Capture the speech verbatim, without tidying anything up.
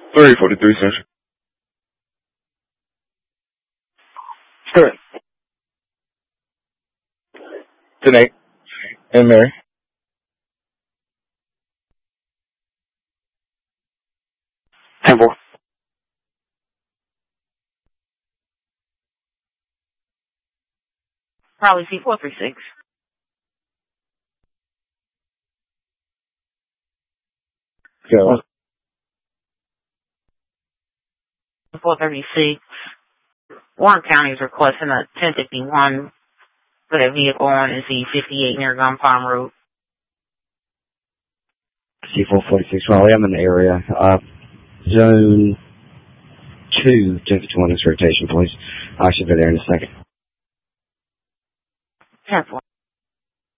three forty-three Central. Correct. ten eight. And Mary. ten four. Probably C four three six. Yeah. four thirty-six. Warren County is requesting a ten fifty-one for their vehicle on Z fifty-eight near Gun Farm Road. C four forty-six, Raleigh, I'm in the area. Uh, zone two, ten fifty-one is rotation, please. I should be there in a second. ten four.